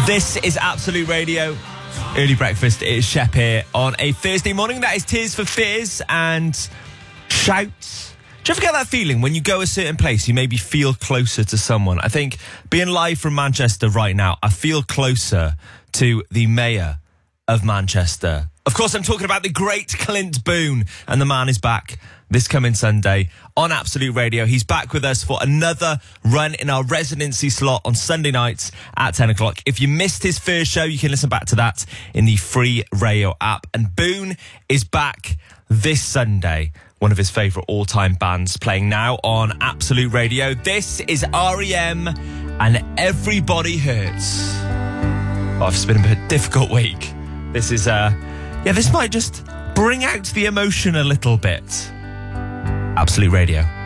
This is Absolute Radio. Early breakfast. It is Shep here on a Thursday morning. That is Tears for Fears and Shouts. Do you ever get that feeling when you go a certain place, you maybe feel closer to someone? I think being live from Manchester right now, I feel closer to the mayor of Manchester. Of course, I'm talking about the great Clint Boon, and the man is back this coming Sunday on Absolute Radio. He's back with us for another run in our residency slot on Sunday nights at 10 o'clock. If you missed his first show, you can listen back to that in the free Rayo app. And Boon is back this Sunday. One of his favourite all-time bands playing now on Absolute Radio. This is R.E.M. and Everybody Hurts. Oh, it's been a bit difficult week. This is, this might just bring out the emotion a little bit. Absolute Radio.